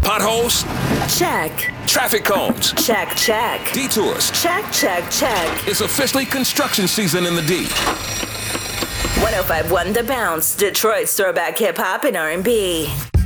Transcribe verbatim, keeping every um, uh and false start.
Potholes? Check. Traffic cones? Check, check. Detours? Check, check, check. It's officially construction season in the D. one oh five point one The Bounce, Detroit's throwback hip-hop and R and B.